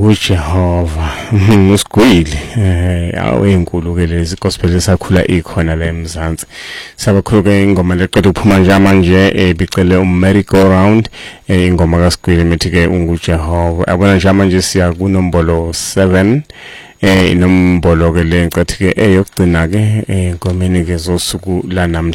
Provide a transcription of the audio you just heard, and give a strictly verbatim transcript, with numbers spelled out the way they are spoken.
uJehova usigwili eh awenkulu ke lezi gospel esakhula ikhona la eMzansi sabakhulu ke ingoma leqeda ukuphuma nje manje ebicele uMerry Go Round ingoma kaSigwili mithi ke unguJehova abona nje manje siya kunombolo seven eh inombolo ke le ngicathi ke eyokugcina ke enkomeni ke zosuku la namhlanje